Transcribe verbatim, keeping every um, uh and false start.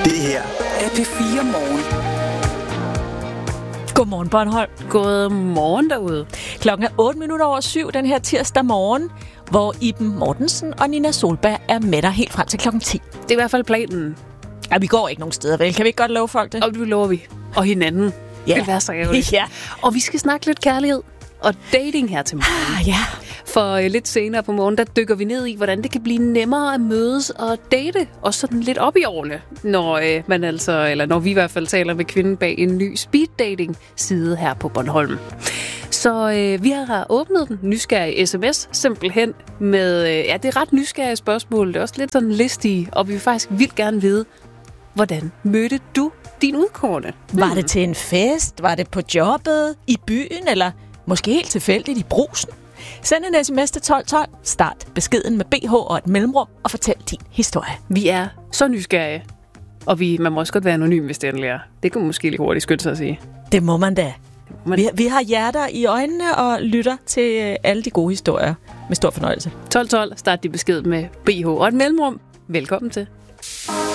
Det her er P fire Morgen. Godmorgen, Bornholm. Godmorgen derude. Klokken er otte minutter over syv den her tirsdag morgen, hvor Iben Mortensen og Nina Solberg er med dig helt frem til klokken ti. Det er i hvert fald planen. Ja, vi går ikke nogen steder, vel? Kan vi ikke godt love folk det? Og det lover vi. Og hinanden. Ja. Det vil være så ærgerligt. Ja. Og vi skal snakke lidt kærlighed og dating her til morgen. Ah, ja. For uh, lidt senere på morgen, der dykker vi ned i, hvordan det kan blive nemmere at mødes og date. Og sådan lidt op i årene, når, uh, man altså, eller når vi i hvert fald taler med kvinden bag en ny speed dating side her på Bornholm. Så øh, vi har åbnet den nysgerrige sms simpelthen med, øh, ja, det er ret nysgerrige spørgsmål. Det er også lidt sådan listige, og vi vil faktisk vildt gerne vide, hvordan mødte du din udkårne? Var det til en fest? Var det på jobbet? I byen? Eller måske helt tilfældigt i Brugsen? Send en sms til tolv tolv. Start beskeden med B H og et mellemrum og fortæl din historie. Vi er så nysgerrige, og vi, man må også godt være anonym, hvis det endelig er. Det kunne måske lige hurtigt skynde sig at sige. Det må man da. Men Vi, vi har hjerter i øjnene og lytter til øh, alle de gode historier med stor fornøjelse. tolv tolv, start din besked med B H og et mellemrum. Velkommen til.